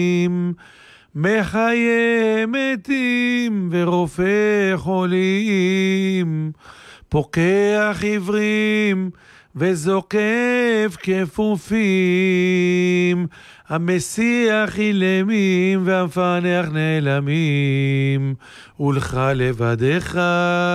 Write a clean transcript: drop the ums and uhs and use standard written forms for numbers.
מחיה מתים ורופא חולים, פוקח עיוורים וזוקף כפופים, המסיח אילמים והמפענח נעלמים, ולך לבדך